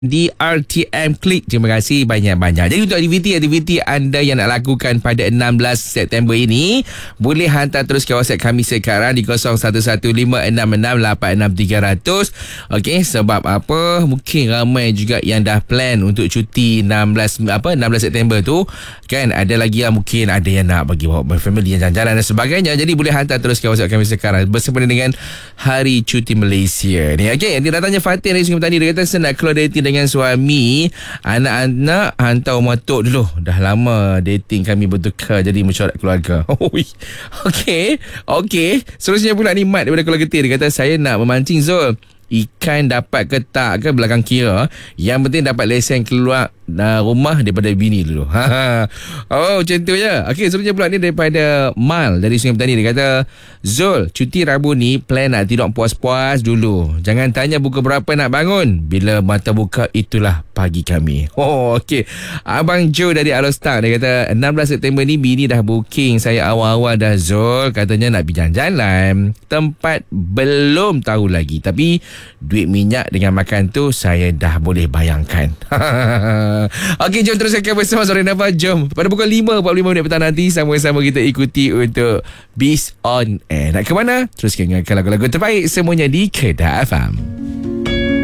di RTM Klik. Terima kasih banyak-banyak. Jadi untuk aktiviti anda yang nak lakukan pada 16 September ini, boleh hantar terus ke WhatsApp kami sekarang di 01156686300. Okey, sebab apa? Mungkin ramai juga yang dah plan untuk cuti 16 September tu. Kan ada lagi yang mungkin ada yang nak bagi bawa family yang jalan-jalan dan sebagainya. Jadi boleh hantar terus ke WhatsApp kami sekarang bersempena dengan Hari Cuti Malaysia ni. Okey, dia datangnya Fatin dari Sungai Petani. Dia kata saya nak keluar dating dengan suami, anak-anak hantar rumah tok dulu. Dah lama dating kami bertukar jadi mesyuarat keluarga. Okey. Seterusnya pula ni Mat daripada Kuala Ketir. Dia kata saya nak memancing Zul. Ikan dapat ke tak ke belakang kira. Yang penting dapat lesen keluar rumah daripada bini dulu. Oh, macam tu je. Okey, seterusnya pula ni daripada Mal dari Sungai Petani. Dia kata, Zul, cuti Rabu ni plan nak tidur puas-puas dulu. Jangan tanya pukul berapa nak bangun. Bila mata buka, itulah pagi kami. Oh, okey. Abang Joe dari Alostar. Dia kata, 16 September ni bini dah booking saya awal-awal dah, Zul. Katanya nak pergi jalan-jalan. Tempat belum tahu lagi. Tapi duit minyak dengan makan tu saya dah boleh bayangkan. Okey, jom teruskan bersama Sore Nafas. Jom pada pukul 5.45 petang nanti sama-sama kita ikuti untuk Biz On Air. Nak ke mana? Teruskan dengan lagu-lagu terbaik semuanya di Kedah FM.